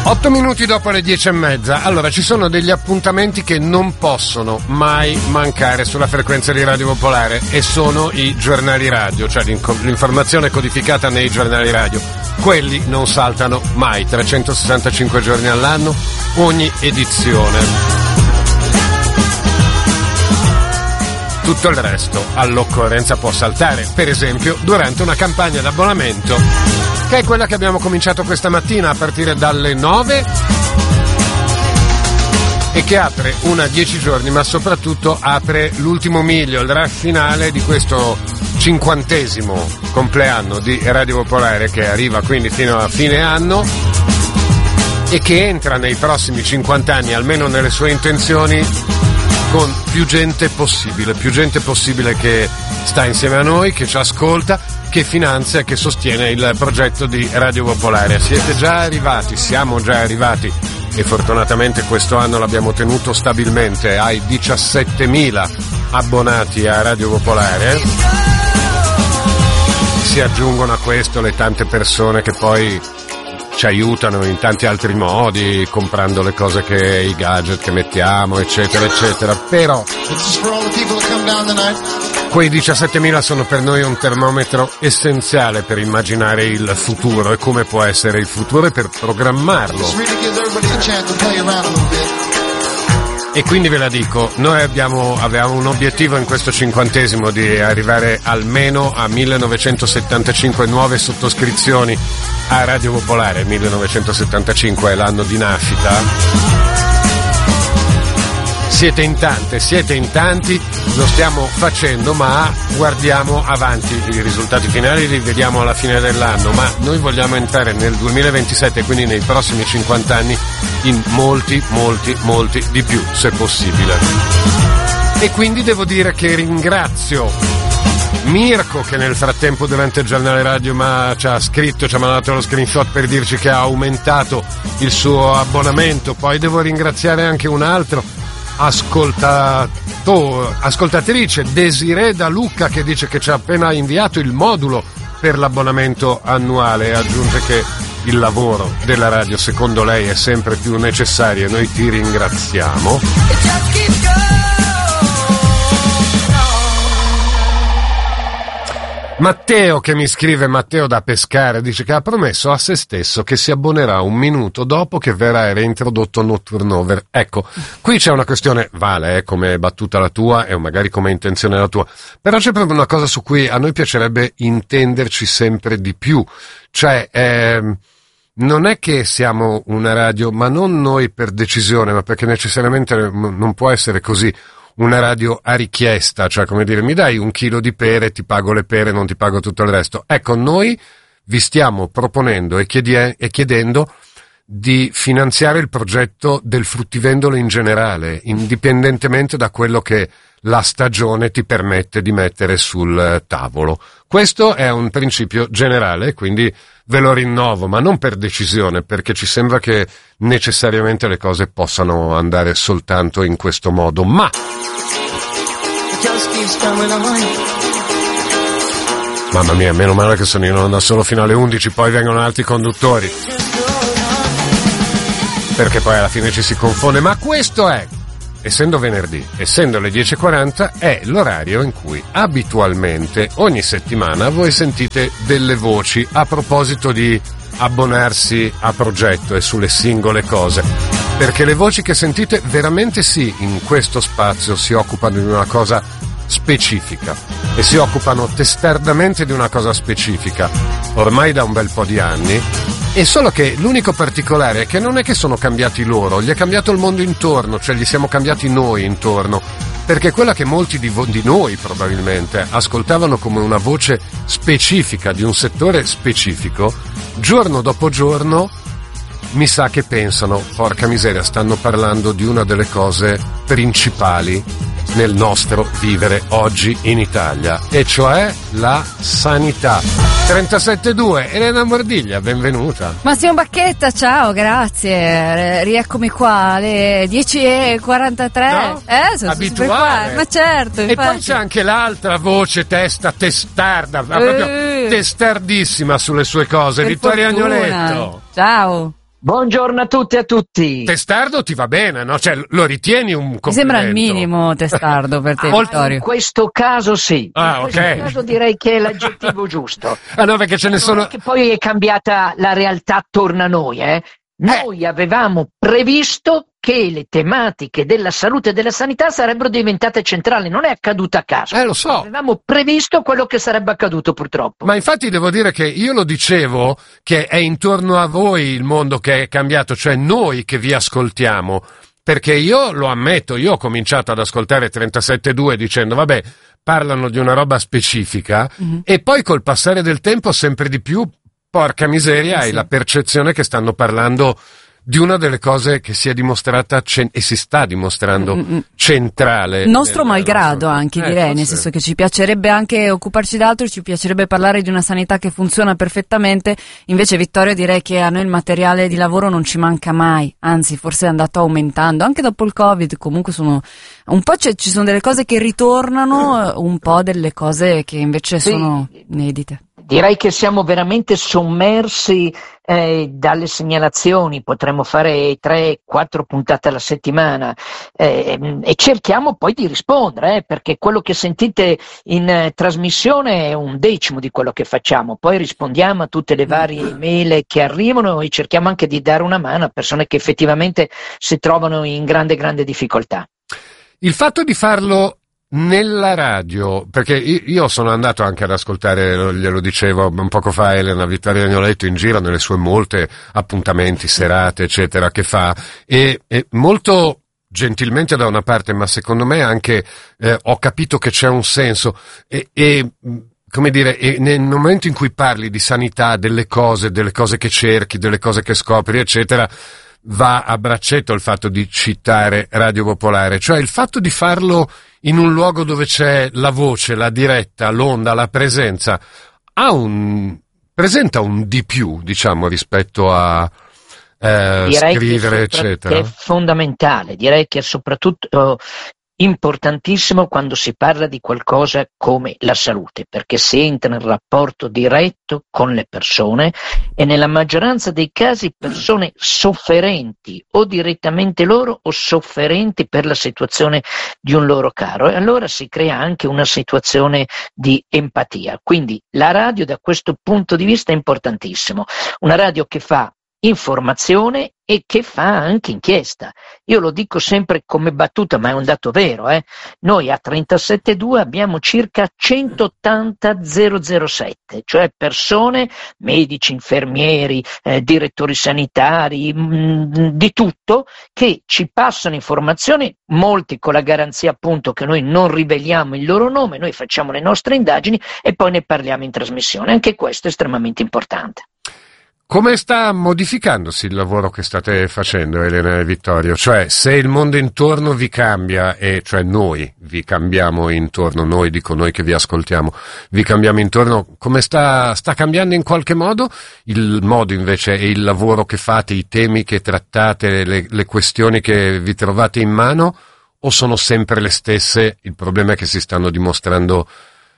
8 minuti dopo le 10:30. Allora, ci sono degli appuntamenti che non possono mai mancare sulla frequenza di Radio Popolare e sono i giornali radio, cioè l'informazione codificata nei giornali radio. Quelli non saltano mai, 365 giorni all'anno, ogni edizione. Tutto il resto all'occorrenza può saltare, per esempio durante una campagna d'abbonamento, che è quella che abbiamo cominciato questa mattina a partire dalle 9 e che apre una 10 giorni, ma soprattutto apre l'ultimo miglio, il rush finale di questo 50° compleanno di Radio Popolare, che arriva quindi fino a fine anno e che entra nei prossimi 50 anni, almeno nelle sue intenzioni, con più gente possibile che sta insieme a noi, che ci ascolta, che finanzia e che sostiene il progetto di Radio Popolare. Siamo già arrivati e fortunatamente questo anno l'abbiamo tenuto stabilmente ai 17.000 abbonati a Radio Popolare. Si aggiungono a questo le tante persone che poi ci aiutano in tanti altri modi, comprando le cose i gadget che mettiamo, eccetera, eccetera. Però quei 17.000 sono per noi un termometro essenziale per immaginare il futuro e come può essere il futuro e per programmarlo. E quindi ve la dico, noi avevamo un obiettivo in questo 50° di arrivare almeno a 1975 nuove sottoscrizioni a Radio Popolare. 1975 è l'anno di nascita. Siete in tanti, lo stiamo facendo, ma guardiamo avanti. I risultati finali li vediamo alla fine dell'anno, ma noi vogliamo entrare nel 2027, quindi nei prossimi 50 anni, in molti di più, se possibile. E quindi devo dire che ringrazio Mirko, che nel frattempo durante il giornale radio ci ha scritto, ci ha mandato lo screenshot per dirci che ha aumentato il suo abbonamento. Poi devo ringraziare anche un altro ascoltatrice, Desiree da Lucca, che dice che ci ha appena inviato il modulo per l'abbonamento annuale e aggiunge che il lavoro della radio secondo lei è sempre più necessario e noi ti ringraziamo. Matteo, che mi scrive, Matteo da Pescara, dice che ha promesso a se stesso che si abbonerà un minuto dopo che verrà reintrodotto No Turnover. Ecco, qui c'è una questione, vale, come battuta la tua e magari come intenzione la tua, però c'è proprio una cosa su cui a noi piacerebbe intenderci sempre di più, cioè non è che siamo una radio, ma non noi per decisione, ma perché necessariamente non può essere così, una radio a richiesta, cioè come dire, mi dai 1 chilo di pere, ti pago le pere, non ti pago tutto il resto. Ecco, noi vi stiamo proponendo e chiedendo di finanziare il progetto del fruttivendolo in generale, indipendentemente da quello che la stagione ti permette di mettere sul tavolo. Questo è un principio generale, quindi ve lo rinnovo, ma non per decisione, perché ci sembra che necessariamente le cose possano andare soltanto in questo modo, ma mamma mia, meno male che sono in onda solo fino alle 11, poi vengono altri conduttori, perché poi alla fine ci si confonde. Ma questo è, essendo venerdì, essendo le 10:40, è l'orario in cui abitualmente ogni settimana voi sentite delle voci a proposito di abbonarsi a progetto e sulle singole cose, perché le voci che sentite veramente sì, in questo spazio si occupano di una cosa specifica e si occupano testardamente di una cosa specifica ormai da un bel po' di anni. E solo che l'unico particolare è che non è che sono cambiati loro, gli è cambiato il mondo intorno, cioè gli siamo cambiati noi intorno, perché quella che molti di noi probabilmente ascoltavano come una voce specifica di un settore specifico, giorno dopo giorno mi sa che pensano, porca miseria, stanno parlando di una delle cose principali nel nostro vivere oggi in Italia, e cioè la sanità. 37.2, Elena Mordiglia, benvenuta. Massimo Bacchetta, ciao, grazie. Rieccomi qua alle 10:43. No? Sono abituale. Qua. Ma certo, e infatti. poi c'è anche l'altra voce testarda, proprio testardissima sulle sue cose, Per Vittoria fortuna. Agnoletto. Ciao. Buongiorno a tutti e a tutti. Testardo ti va bene, no? Cioè, lo ritieni un complimento? Mi sembra il minimo testardo per te, Vittorio. In questo caso sì. Ah, in questo caso direi che è l'aggettivo giusto. Ah no, perché ce ne sono... Che poi è cambiata la realtà attorno a noi, Noi avevamo previsto che le tematiche della salute e della sanità sarebbero diventate centrali, non è accaduto a caso. Lo so. Avevamo previsto quello che sarebbe accaduto purtroppo. Ma infatti devo dire che io lo dicevo che è intorno a voi il mondo che è cambiato, cioè noi che vi ascoltiamo, perché io lo ammetto, io ho cominciato ad ascoltare 37.2 dicendo vabbè, parlano di una roba specifica e poi col passare del tempo sempre di più, porca miseria, hai la percezione che stanno parlando di una delle cose che si è dimostrata e si sta dimostrando centrale. Nostro malgrado anche, direi, nel senso che ci piacerebbe anche occuparci d'altro, ci piacerebbe parlare di una sanità che funziona perfettamente, invece Vittorio direi che a noi il materiale di lavoro non ci manca mai, anzi forse è andato aumentando, anche dopo il Covid comunque sono un po' ci sono delle cose che ritornano, un po' delle cose che invece sono inedite. Direi che siamo veramente sommersi dalle segnalazioni, potremmo fare 3-4 puntate alla settimana e cerchiamo poi di rispondere, perché quello che sentite in trasmissione è 1/10 di quello che facciamo, poi rispondiamo a tutte le varie email che arrivano e cerchiamo anche di dare una mano a persone che effettivamente si trovano in grande difficoltà. Il fatto di farlo nella radio, perché io sono andato anche ad ascoltare, glielo dicevo un poco fa Elena, Vittorio Agnoletto in giro nelle sue molte appuntamenti, serate eccetera che fa e molto gentilmente da una parte, ma secondo me anche ho capito che c'è un senso e come dire, nel momento in cui parli di sanità, delle cose che cerchi, delle cose che scopri eccetera, va a braccetto il fatto di citare Radio Popolare, cioè il fatto di farlo in un luogo dove c'è la voce, la diretta, l'onda, la presenza, presenta un di più, diciamo, rispetto a scrivere, eccetera. È fondamentale, direi che è soprattutto importantissimo quando si parla di qualcosa come la salute, perché si entra in rapporto diretto con le persone e nella maggioranza dei casi persone sofferenti o direttamente loro o sofferenti per la situazione di un loro caro, e allora si crea anche una situazione di empatia. Quindi la radio da questo punto di vista è importantissimo, una radio che fa informazione e che fa anche inchiesta. Io lo dico sempre come battuta, ma è un dato vero. Noi a 37.2 abbiamo circa 180 007, cioè persone, medici, infermieri, direttori sanitari, di tutto, che ci passano informazioni, molti con la garanzia appunto che noi non riveliamo il loro nome, noi facciamo le nostre indagini e poi ne parliamo in trasmissione. Anche questo è estremamente importante. Come sta modificandosi il lavoro che state facendo, Elena e Vittorio? Cioè, se il mondo intorno vi cambia, e cioè noi vi cambiamo intorno, noi dico noi che vi ascoltiamo, vi cambiamo intorno, come sta cambiando in qualche modo il modo invece e il lavoro che fate, i temi che trattate, le questioni che vi trovate in mano, o sono sempre le stesse? Il problema è che si stanno dimostrando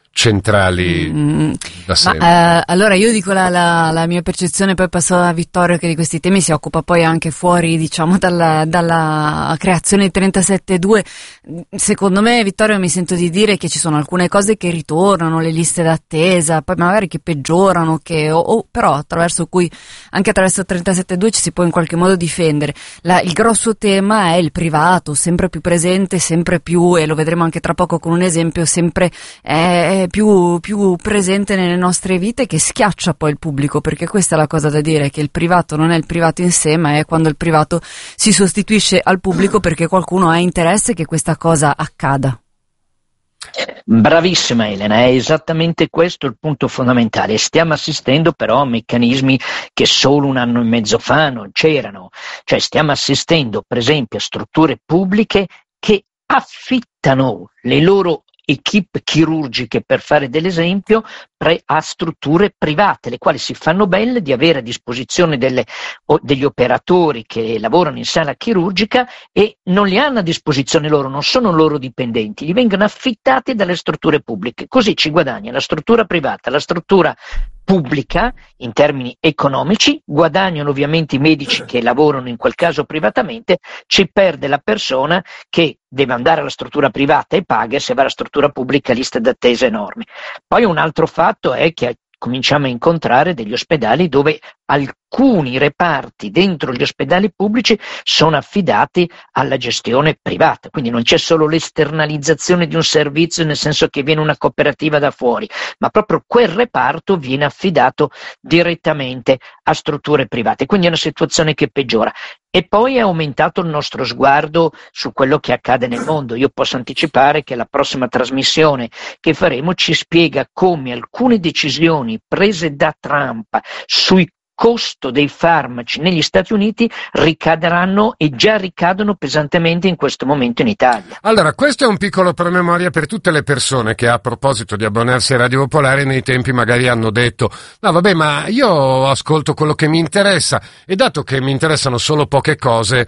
centrali da sempre. Allora io dico la mia percezione, poi passo a Vittorio che di questi temi si occupa poi anche fuori, diciamo, dalla creazione di 37.2. Secondo me, Vittorio, mi sento di dire che ci sono alcune cose che ritornano, le liste d'attesa, poi magari che peggiorano, però attraverso 37.2 ci si può in qualche modo difendere. Il grosso tema è il privato, sempre più presente, sempre più, e lo vedremo anche tra poco con un esempio, sempre più presente nelle nostre vite, che schiaccia poi il pubblico, perché questa è la cosa da dire, che il privato non è il privato in sé, ma è quando il privato si sostituisce al pubblico perché qualcuno ha interesse che questa cosa accada. Bravissima Elena, è esattamente questo il punto fondamentale. Stiamo assistendo però a meccanismi che solo 1 anno e mezzo fa non c'erano, cioè stiamo assistendo per esempio a strutture pubbliche che affittano le loro equip chirurgiche, per fare dell'esempio, sempre a strutture private, le quali si fanno belle di avere a disposizione degli operatori che lavorano in sala chirurgica e non li hanno a disposizione loro, non sono loro dipendenti, li vengono affittati dalle strutture pubbliche, così ci guadagna la struttura privata, la struttura pubblica in termini economici, guadagnano ovviamente i medici che lavorano in quel caso privatamente, ci perde la persona che deve andare alla struttura privata e paga, e se va alla struttura pubblica liste d'attesa enormi. Poi un altro fatto è che cominciamo a incontrare degli ospedali dove alcuni reparti dentro gli ospedali pubblici sono affidati alla gestione privata, quindi non c'è solo l'esternalizzazione di un servizio nel senso che viene una cooperativa da fuori, ma proprio quel reparto viene affidato direttamente a strutture private, quindi è una situazione che peggiora. E poi è aumentato il nostro sguardo su quello che accade nel mondo. Io posso anticipare che la prossima trasmissione che faremo ci spiega come alcune decisioni prese da Trump sui costo dei farmaci negli Stati Uniti ricadranno e già ricadono pesantemente in questo momento in Italia. Allora, questo è un piccolo promemoria per tutte le persone che a proposito di abbonarsi a Radio Popolare nei tempi magari hanno detto no vabbè, ma io ascolto quello che mi interessa e dato che mi interessano solo poche cose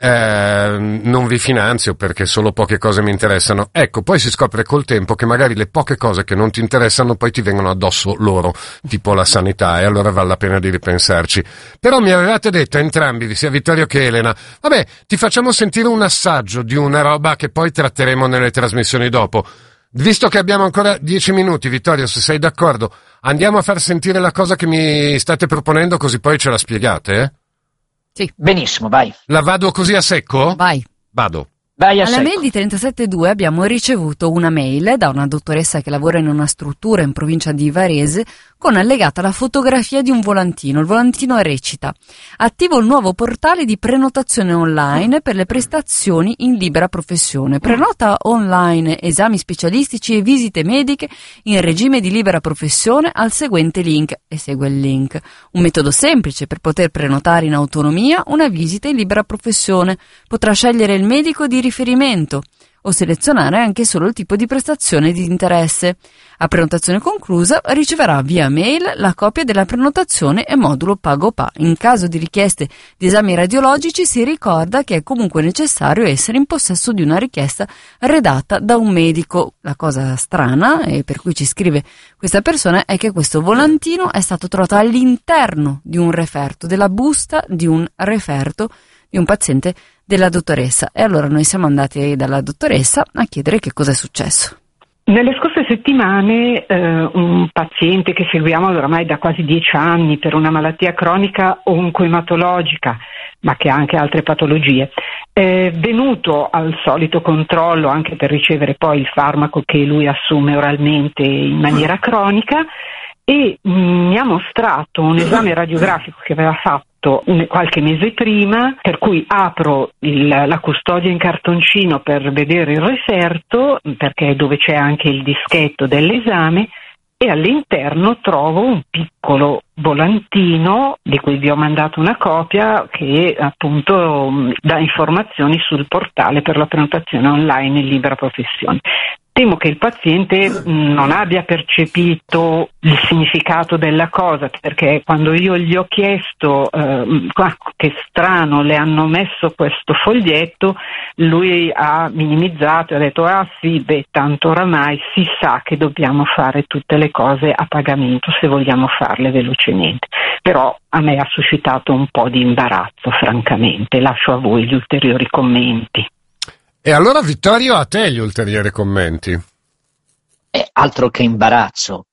non vi finanzio perché solo poche cose mi interessano. Ecco, poi si scopre col tempo che magari le poche cose che non ti interessano poi ti vengono addosso loro, tipo la sanità, e allora vale la pena di ripensarci. Però mi avevate detto entrambi, sia Vittorio che Elena, vabbè, ti facciamo sentire un assaggio di una roba che poi tratteremo nelle trasmissioni dopo. Visto che abbiamo ancora 10 minuti, Vittorio, se sei d'accordo, andiamo a far sentire la cosa che mi state proponendo, così poi ce la spiegate, eh? Sì. Benissimo, vai. La vado così a secco? Vai. Vado. Alla mail di 372 abbiamo ricevuto una mail da una dottoressa che lavora in una struttura in provincia di Varese con allegata la fotografia di un volantino. Il volantino recita: attivo il nuovo portale di prenotazione online per le prestazioni in libera professione. Prenota online esami specialistici e visite mediche in regime di libera professione al seguente link, e segue il link. Un metodo semplice per poter prenotare in autonomia una visita in libera professione. Potrà scegliere il medico di riferimento o selezionare anche solo il tipo di prestazione di interesse. A prenotazione conclusa riceverà via mail la copia della prenotazione e modulo Pago-Pa. In caso di richieste di esami radiologici si ricorda che è comunque necessario essere in possesso di una richiesta redatta da un medico. La cosa strana, e per cui ci scrive questa persona, è che questo volantino è stato trovato all'interno di un referto, della busta di un referto di un paziente della dottoressa. E allora noi siamo andati dalla dottoressa a chiedere che cosa è successo. Nelle scorse settimane un paziente che seguiamo ormai da quasi 10 anni per una malattia cronica oncoematologica, ma che ha anche altre patologie, è venuto al solito controllo anche per ricevere poi il farmaco che lui assume oralmente in maniera cronica, e mi ha mostrato un esame radiografico che aveva fatto qualche mese prima, per cui apro la custodia in cartoncino per vedere il referto, perché è dove c'è anche il dischetto dell'esame, e all'interno trovo un piccolo volantino di cui vi ho mandato una copia, che appunto dà informazioni sul portale per la prenotazione online in libera professione. Temo che il paziente non abbia percepito il significato della cosa, perché quando io gli ho chiesto che strano le hanno messo questo foglietto, lui ha minimizzato e ha detto sì, tanto oramai si sa che dobbiamo fare tutte le cose a pagamento se vogliamo farle velocemente. Però a me ha suscitato un po' di imbarazzo, francamente. Lascio a voi gli ulteriori commenti. E allora, Vittorio, a te gli ulteriori commenti. Altro che imbarazzo,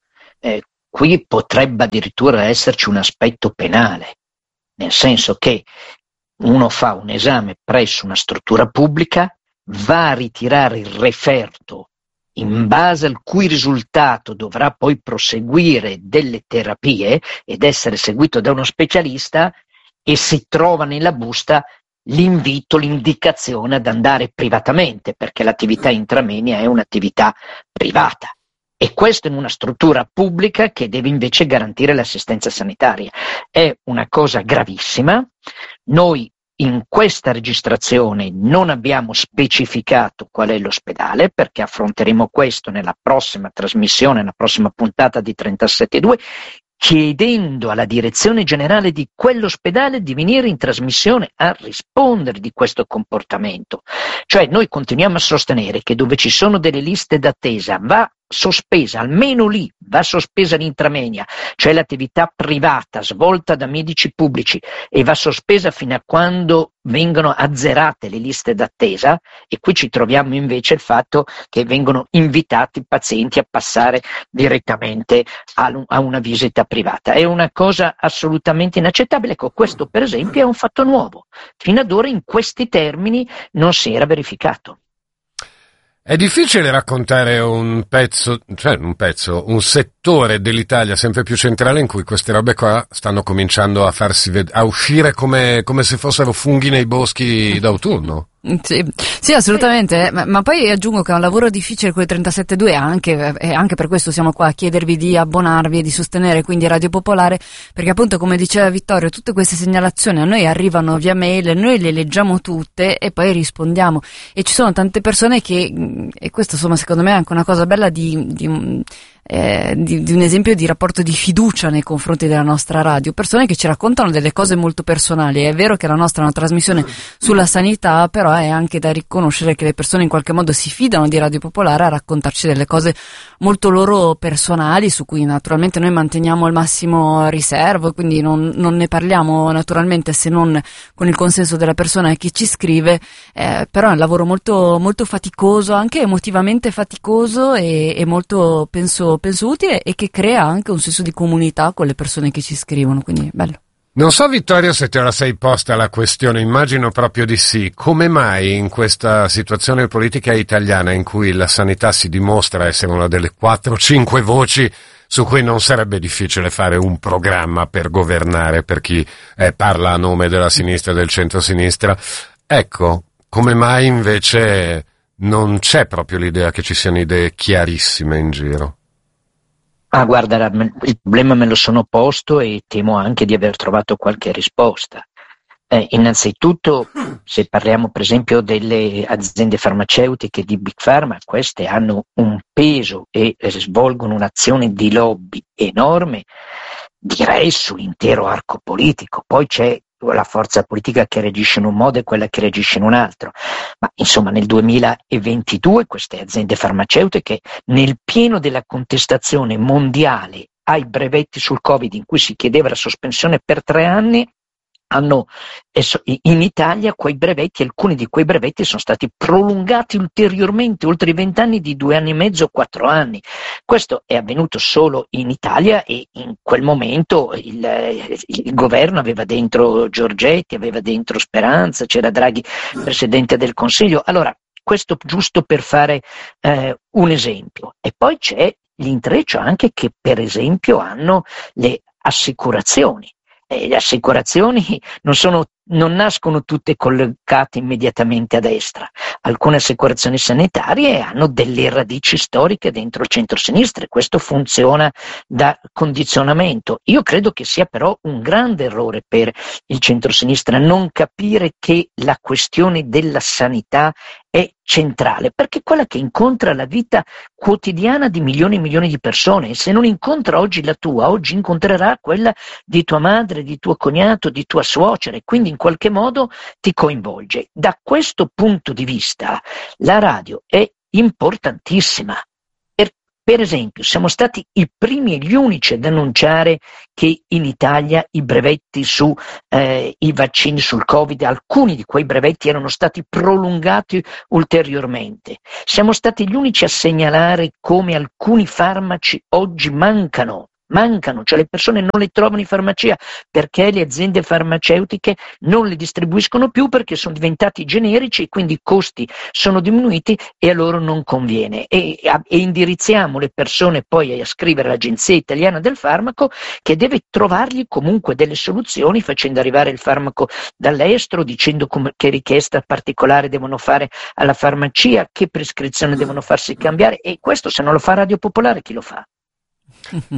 qui potrebbe addirittura esserci un aspetto penale, nel senso che uno fa un esame presso una struttura pubblica, va a ritirare il referto in base al cui risultato dovrà poi proseguire delle terapie ed essere seguito da uno specialista, e si trova nella busta l'invito, l'indicazione ad andare privatamente, perché l'attività intramenia è un'attività privata, e questo in una struttura pubblica che deve invece garantire l'assistenza sanitaria. È una cosa gravissima. Noi in questa registrazione non abbiamo specificato qual è l'ospedale, perché affronteremo questo nella prossima trasmissione, nella prossima puntata di 37.2, chiedendo alla direzione generale di quell'ospedale di venire in trasmissione a rispondere di questo comportamento. Cioè noi continuiamo a sostenere che dove ci sono delle liste d'attesa va sospesa, almeno lì va sospesa l'intramenia, cioè l'attività privata svolta da medici pubblici, e va sospesa fino a quando vengono azzerate le liste d'attesa, e qui ci troviamo invece il fatto che vengono invitati i pazienti a passare direttamente a una visita privata. È una cosa assolutamente inaccettabile. Ecco, questo per esempio è un fatto nuovo. Fino ad ora in questi termini non si era verificato. È difficile raccontare un settore dell'Italia sempre più centrale in cui queste robe qua stanno cominciando a uscire come se fossero funghi nei boschi d'autunno. Sì, assolutamente, ma poi aggiungo che è un lavoro difficile quel 37.2, e anche per questo siamo qua a chiedervi di abbonarvi e di sostenere quindi Radio Popolare, perché appunto, come diceva Vittorio, tutte queste segnalazioni a noi arrivano via mail, noi le leggiamo tutte e poi rispondiamo, e ci sono tante persone che, e questo insomma secondo me è anche una cosa bella di un esempio di rapporto di fiducia nei confronti della nostra radio, persone che ci raccontano delle cose molto personali. È vero che la nostra è una trasmissione sulla sanità, però è anche da riconoscere che le persone in qualche modo si fidano di Radio Popolare a raccontarci delle cose molto loro personali, su cui naturalmente noi manteniamo il massimo riservo, quindi non ne parliamo naturalmente se non con il consenso della persona che ci scrive, però è un lavoro molto, molto faticoso, anche emotivamente faticoso, e molto penso utile, e che crea anche un senso di comunità con le persone che ci scrivono, quindi bello. Non so, Vittorio, se te la sei posta la questione, immagino proprio di sì. Come mai in questa situazione politica italiana in cui la sanità si dimostra essere una delle 4-5 voci su cui non sarebbe difficile fare un programma per governare per chi parla a nome della sinistra e del centro-sinistra, ecco, come mai invece non c'è proprio l'idea che ci siano idee chiarissime in giro? Ah, guarda, il problema me lo sono posto e temo anche di aver trovato qualche risposta. Innanzitutto, se parliamo per esempio delle aziende farmaceutiche di Big Pharma, queste hanno un peso e svolgono un'azione di lobby enorme, direi sull'intero arco politico. Poi c'è la forza politica che reagisce in un modo e quella che reagisce in un altro, ma insomma nel 2022 queste aziende farmaceutiche, nel pieno della contestazione mondiale ai brevetti sul Covid, in cui si chiedeva la sospensione per 3 anni, hanno in Italia quei brevetti, alcuni di quei brevetti sono stati prolungati ulteriormente, oltre i 20 anni, di 2 anni e mezzo, 4 anni. Questo è avvenuto solo in Italia, e in quel momento il governo aveva dentro Giorgetti, aveva dentro Speranza, c'era Draghi, Presidente del Consiglio. Allora, questo giusto per fare un esempio. E poi c'è l'intreccio anche che per esempio hanno le assicurazioni. Le assicurazioni non nascono tutte collocate immediatamente a destra. Alcune assicurazioni sanitarie hanno delle radici storiche dentro il centro-sinistra, e questo funziona da condizionamento. Io credo che sia però un grande errore per il centro-sinistra non capire che la questione della sanità è centrale, perché è quella che incontra la vita quotidiana di milioni e milioni di persone, e se non incontra oggi la tua, oggi incontrerà quella di tua madre, di tuo cognato, di tua suocera, e quindi in qualche modo ti coinvolge. Da questo punto di vista la radio è importantissima. Per esempio, siamo stati i primi e gli unici ad annunciare che in Italia i brevetti su i vaccini sul Covid, alcuni di quei brevetti erano stati prolungati ulteriormente. Siamo stati gli unici a segnalare come alcuni farmaci oggi mancano, cioè le persone non le trovano in farmacia perché le aziende farmaceutiche non le distribuiscono più, perché sono diventati generici e quindi i costi sono diminuiti e a loro non conviene, e indirizziamo le persone poi a scrivere all'Agenzia Italiana del Farmaco, che deve trovargli comunque delle soluzioni, facendo arrivare il farmaco dall'estero, dicendo che richiesta particolare devono fare alla farmacia, che prescrizione devono farsi cambiare, e questo se non lo fa Radio Popolare chi lo fa?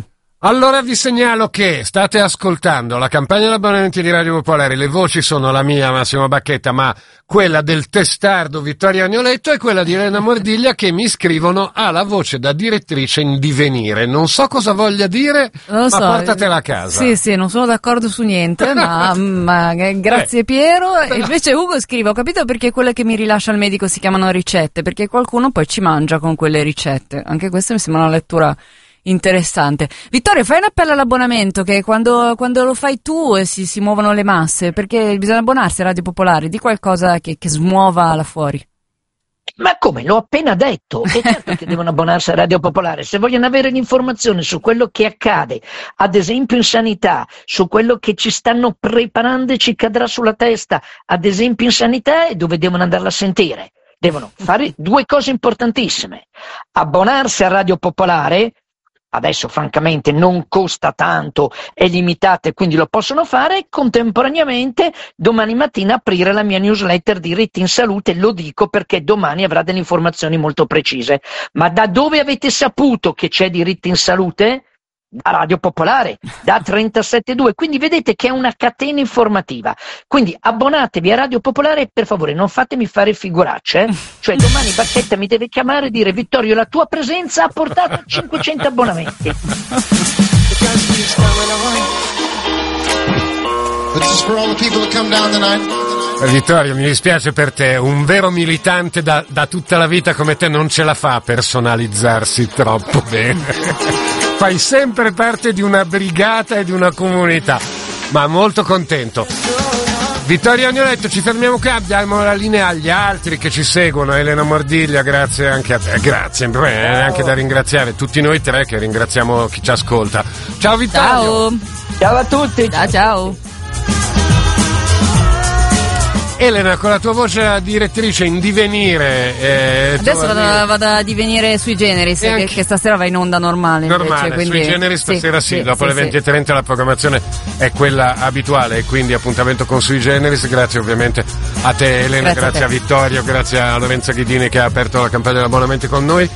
Allora vi segnalo che state ascoltando la campagna di abbonamenti di Radio Popolare, le voci sono la mia Massimo Bacchetta, ma quella del testardo Vittorio Agnoletto e quella di Elena Mordiglia, che mi scrivono la voce da direttrice in divenire. Non so cosa voglia dire, ma portatela a casa. Sì, non sono d'accordo su niente, ma grazie Piero. E invece Ugo scrive: ho capito perché quelle che mi rilascia il medico si chiamano ricette, perché qualcuno poi ci mangia con quelle ricette. Anche questa mi sembra una lettura interessante. Vittorio, fai un appello all'abbonamento, che quando lo fai tu si muovono le masse, perché bisogna abbonarsi a Radio Popolare, di qualcosa che smuova là fuori. Ma come? L'ho appena detto. È certo che devono abbonarsi a Radio Popolare. Se vogliono avere l'informazione su quello che accade, ad esempio in sanità, su quello che ci stanno preparando e ci cadrà sulla testa, ad esempio in sanità, è dove devono andarla a sentire. Devono fare due cose importantissime: abbonarsi a Radio Popolare. Adesso francamente non costa tanto, è limitato e quindi lo possono fare, e contemporaneamente domani mattina aprire la mia newsletter di Ritti in Salute. Lo dico perché domani avrà delle informazioni molto precise. Ma da dove avete saputo che c'è di Ritti in Salute? Da Radio Popolare, da 37.2, quindi vedete che è una catena informativa. Quindi abbonatevi a Radio Popolare e per favore non fatemi fare figuracce, cioè domani Bacchetta mi deve chiamare e dire: Vittorio, la tua presenza ha portato 500 abbonamenti. Vittorio, mi dispiace per te, un vero militante da tutta la vita come te non ce la fa a personalizzarsi troppo bene. Fai sempre parte di una brigata e di una comunità, ma molto contento. Vittorio Agnoletto, ci fermiamo qui, abbiamo la linea agli altri che ci seguono. Elena Mordiglia, grazie anche a te, grazie, anche da ringraziare tutti noi tre che ringraziamo chi ci ascolta. Ciao Vittorio. Ciao a tutti. Ciao. Elena, con la tua voce da direttrice in divenire, adesso vado a divenire sui generis, che stasera va in onda normale invece, quindi... sui generis stasera sì, dopo le 20:30 la programmazione è quella abituale, e quindi appuntamento con sui generis. Grazie ovviamente a te Elena, grazie a Vittorio, grazie a Lorenzo Ghidini che ha aperto la campagna degli abbonamenti con noi.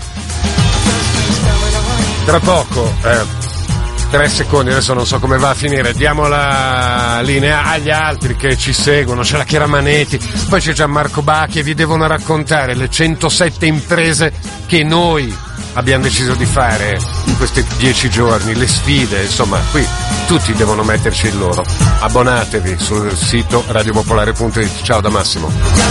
Tra poco 3 secondi, adesso non so come va a finire, diamo la linea agli altri che ci seguono. C'è la Chiara Manetti, poi c'è Gianmarco Bacchi, e vi devono raccontare le 107 imprese che noi abbiamo deciso di fare in questi 10 giorni, le sfide, insomma, qui tutti devono metterci il loro. Abbonatevi sul sito radiopopolare.it. Ciao da Massimo.